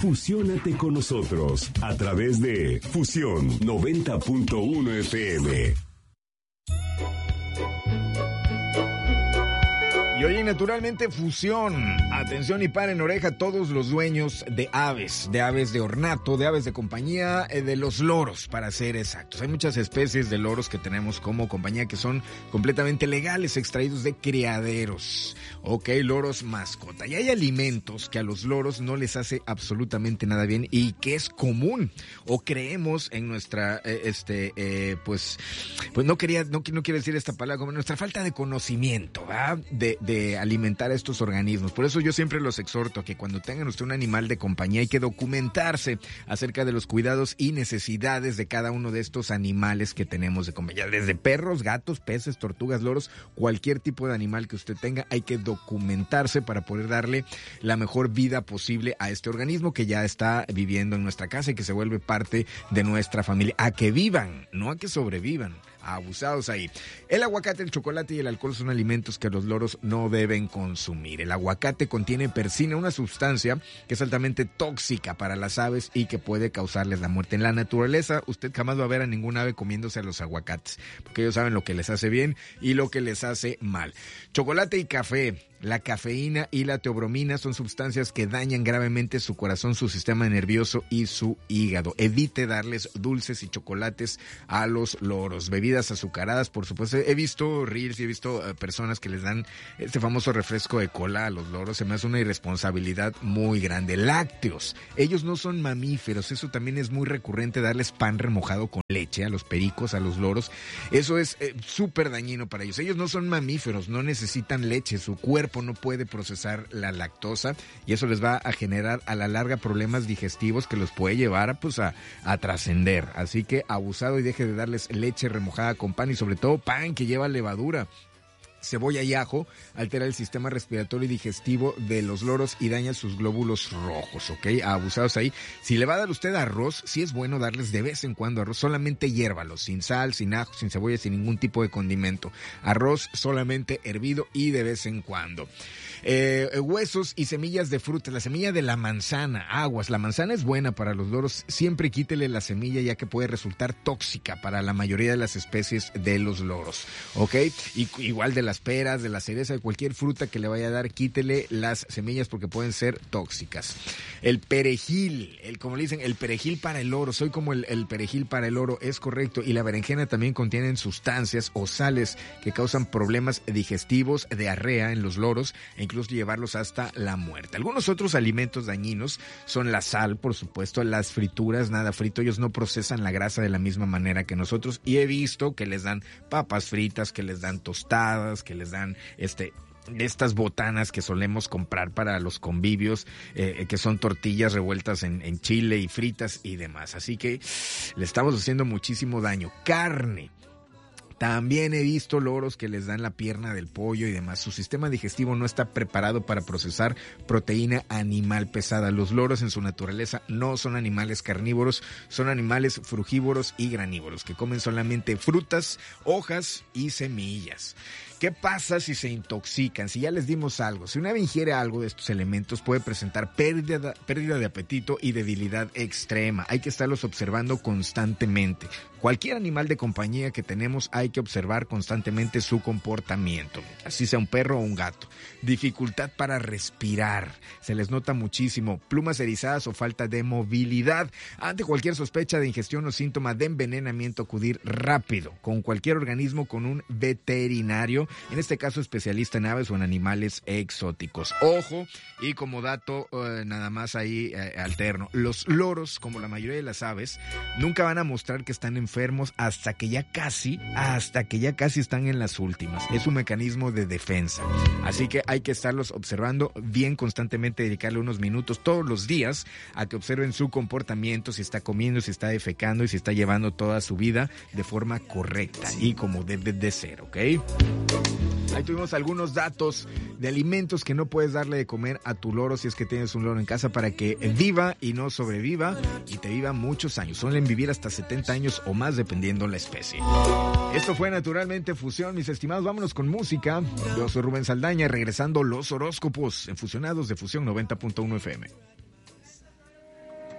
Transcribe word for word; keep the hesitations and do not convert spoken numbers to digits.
Fusiónate con nosotros a través de Fusión noventa punto uno F M. Y oye, naturalmente fusión. Atención y paren oreja todos los dueños de aves, de aves de ornato, de aves de compañía, eh, de los loros, para ser exactos. Hay muchas especies de loros que tenemos como compañía que son completamente legales, extraídos de criaderos. Ok, loros mascota. Y hay alimentos que a los loros no les hace absolutamente nada bien y que es común. O creemos en nuestra, eh, este, eh, pues, pues no quería, no, no quiero decir esta palabra, como nuestra falta de conocimiento, ¿verdad? De, de alimentar a estos organismos. Por eso yo siempre los exhorto a que cuando tengan usted un animal de compañía hay que documentarse acerca de los cuidados y necesidades de cada uno de estos animales que tenemos de compañía. Desde perros, gatos, peces, tortugas, loros, cualquier tipo de animal que usted tenga, hay que documentarse para poder darle la mejor vida posible a este organismo que ya está viviendo en nuestra casa y que se vuelve parte de nuestra familia. A que vivan, no a que sobrevivan. Abusados ahí. El aguacate, el chocolate y el alcohol son alimentos que los loros no deben consumir. El aguacate contiene persina, una sustancia que es altamente tóxica para las aves y que puede causarles la muerte. En la naturaleza, usted jamás va a ver a ningún ave comiéndose a los aguacates, porque ellos saben lo que les hace bien y lo que les hace mal. Chocolate y café. La cafeína y la teobromina son sustancias que dañan gravemente su corazón, su sistema nervioso y su hígado. Evite darles dulces y chocolates a los loros. Bebidas azucaradas, por supuesto. He visto reels y he visto uh, personas que les dan este famoso refresco de cola a los loros. Se me hace una irresponsabilidad muy grande. Lácteos. Ellos no son mamíferos. Eso también es muy recurrente, darles pan remojado con leche a los pericos, a los loros. Eso es eh, súper dañino para ellos. Ellos no son mamíferos, no necesitan leche. Su cuerpo no puede procesar la lactosa y eso les va a generar a la larga problemas digestivos que los puede llevar pues, a, a trascender. Así que abusado y deje de darles leche remojada con pan y sobre todo pan que lleva levadura. Cebolla y ajo altera el sistema respiratorio y digestivo de los loros y daña sus glóbulos rojos, ¿ok? Abusados ahí. Si le va a dar usted arroz, sí es bueno darles de vez en cuando arroz, solamente hiérvalo, sin sal, sin ajo, sin cebolla, sin ningún tipo de condimento. Arroz solamente hervido y de vez en cuando. Eh, huesos y semillas de frutas, la semilla de la manzana, aguas, la manzana es buena para los loros, siempre quítele la semilla ya que puede resultar tóxica para la mayoría de las especies de los loros, ¿ok? Y, igual de las peras, de la cereza, de cualquier fruta que le vaya a dar, quítele las semillas porque pueden ser tóxicas. El perejil, el como le dicen, el perejil para el loro, soy como el, el perejil para el loro, es correcto, y la berenjena también contienen sustancias o sales que causan problemas digestivos, diarrea en los loros e incluso llevarlos hasta la muerte. Algunos otros alimentos dañinos son la sal, por supuesto, las frituras, nada frito, ellos no procesan la grasa de la misma manera que nosotros y he visto que les dan papas fritas, que les dan tostadas, que les dan este estas botanas que solemos comprar para los convivios, eh, que son tortillas revueltas en, en chile y fritas y demás. Así que le estamos haciendo muchísimo daño. Carne. También he visto loros que les dan la pierna del pollo y demás. Su sistema digestivo no está preparado para procesar proteína animal pesada. Los loros en su naturaleza no son animales carnívoros, son animales frugívoros y granívoros que comen solamente frutas, hojas y semillas. ¿Qué pasa si se intoxican? Si ya les dimos algo, si una ave ingiere algo de estos elementos puede presentar pérdida, pérdida de apetito y debilidad extrema. Hay que estarlos observando constantemente. Cualquier animal de compañía que tenemos hay que observar constantemente su comportamiento, así sea un perro o un gato. Dificultad para respirar, se les nota muchísimo. Plumas erizadas o falta de movilidad. Ante cualquier sospecha de ingestión o síntoma de envenenamiento, acudir rápido con cualquier organismo con un veterinario, en este caso especialista en aves o en animales exóticos. Ojo, y como dato eh, nada más ahí eh, alterno, los loros, como la mayoría de las aves, nunca van a mostrar que están enfermos hasta que ya casi, hasta que ya casi están en las últimas. Es un mecanismo de defensa. Así que hay que estarlos observando bien constantemente, dedicarle unos minutos todos los días a que observen su comportamiento, si está comiendo, si está defecando y si está llevando toda su vida de forma correcta y como debe de ser, ¿ok? Ahí tuvimos algunos datos de alimentos que no puedes darle de comer a tu loro si es que tienes un loro en casa para que viva y no sobreviva y te viva muchos años. Suelen vivir hasta setenta años o más dependiendo la especie. Esto fue Naturalmente Fusión, mis estimados. Vámonos con música. Yo soy Rubén Saldaña, regresando los horóscopos en Fusionados de Fusión noventa punto uno F M.